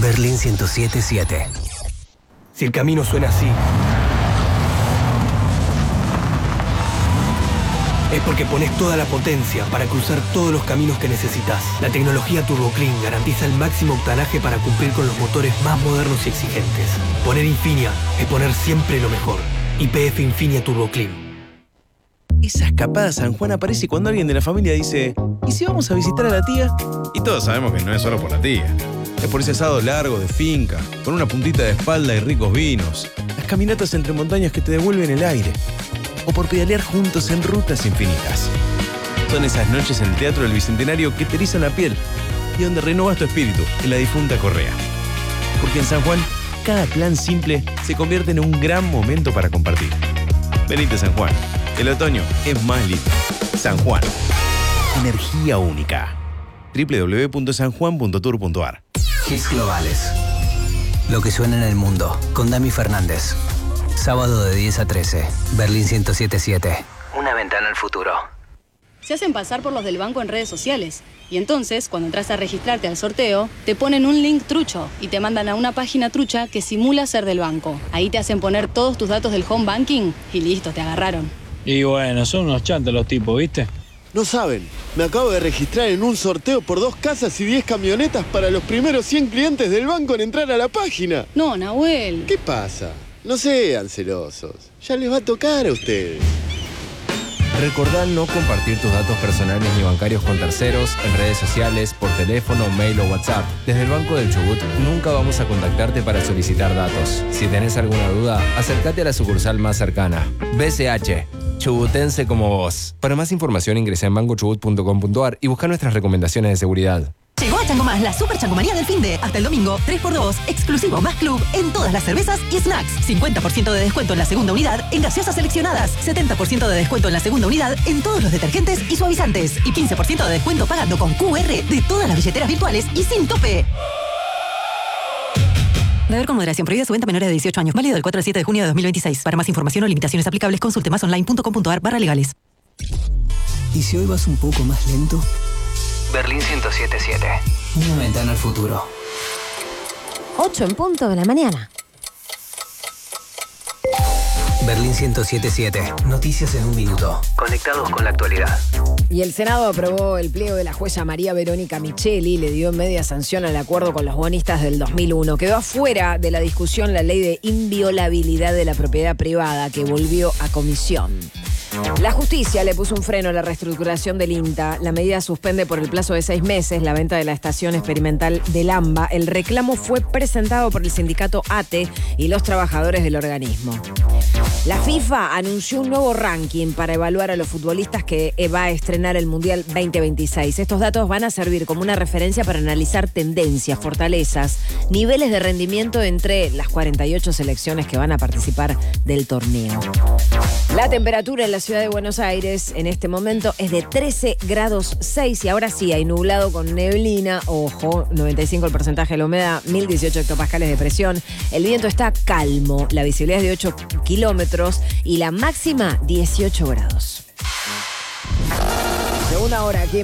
Berlín 107.7. Si el camino suena así, es porque pones toda la potencia para cruzar todos los caminos que necesitas. La tecnología Turbo Clean garantiza el máximo octanaje para cumplir con los motores más modernos y exigentes. Poner Infinia es poner siempre lo mejor. YPF Infinia Turbo Clean. Esa escapada a San Juan aparece cuando alguien de la familia dice: ¿y si vamos a visitar a la tía? Y todos sabemos que no es solo por la tía. Es por ese asado largo de finca, con una puntita de espalda y ricos vinos. Las caminatas entre montañas que te devuelven el aire. O por pedalear juntos en rutas infinitas. Son esas noches en el Teatro del Bicentenario que te erizan la piel y donde renovas tu espíritu en la difunta Correa. Porque en San Juan, cada plan simple se convierte en un gran momento para compartir. Venite San Juan. El otoño es más lindo. San Juan. Energía única. www.sanjuan.tour.ar. Hits globales. Lo que suena en el mundo, con Dami Fernández. Sábado de 10 a 13, Berlín 107.7. Una ventana al futuro. Se hacen pasar por los del banco en redes sociales. Y entonces, cuando entras a registrarte al sorteo, te ponen un link trucho y te mandan a una página trucha que simula ser del banco. Ahí te hacen poner todos tus datos del home banking y listo, te agarraron. Y bueno, son unos chantos los tipos, ¿viste? No saben, me acabo de registrar en un sorteo por 2 casas y 10 camionetas para los primeros 100 clientes del banco en entrar a la página. No, Nahuel. ¿Qué pasa? No sean celosos. Ya les va a tocar a ustedes. Recordá no compartir tus datos personales ni bancarios con terceros, en redes sociales, por teléfono, mail o WhatsApp. Desde el Banco del Chubut nunca vamos a contactarte para solicitar datos. Si tenés alguna duda, acércate a la sucursal más cercana. BCH. Chubutense como vos. Para más información ingresa en bancochubut.com.ar y busca nuestras recomendaciones de seguridad. Llegó a Chango Más la super changomanía del finde. Hasta el domingo, 3x2, exclusivo más club en todas las cervezas y snacks. 50% de descuento en la segunda unidad en gaseosas seleccionadas. 70% de descuento en la segunda unidad en todos los detergentes y suavizantes. Y 15% de descuento pagando con QR de todas las billeteras virtuales y sin tope. Beber con moderación. Prohibida su venta a menores de 18 años. Válido del 4 al 7 de junio de 2026. Para más información o limitaciones aplicables, consulte masonline.com.ar/legales. ¿Y si hoy vas un poco más lento? Berlín 107.7. Una ventana al futuro. 8 en punto de la mañana. Berlín 107.7. Noticias en un minuto. Conectados con la actualidad. Y el Senado aprobó el pliego de la jueza María Verónica Micheli, le dio media sanción al acuerdo con los bonistas del 2001. Quedó afuera de la discusión la ley de inviolabilidad de la propiedad privada, que volvió a comisión. La justicia le puso un freno a la reestructuración del INTA. La medida suspende por el plazo de 6 meses la venta de la estación experimental del AMBA. El reclamo fue presentado por el sindicato ATE y los trabajadores del organismo. La FIFA anunció un nuevo ranking para evaluar a los futbolistas que va a estrenar el Mundial 2026. Estos datos van a servir como una referencia para analizar tendencias, fortalezas, niveles de rendimiento entre las 48 selecciones que van a participar del torneo. La temperatura en la ciudad de Buenos Aires en este momento es de 13 grados 6 y ahora sí hay nublado con neblina. Ojo, 95 el porcentaje de la humedad, 1018 hectopascales de presión. El viento está calmo, la visibilidad es de 8 kilómetros y la máxima 18 grados. Segunda hora aquí en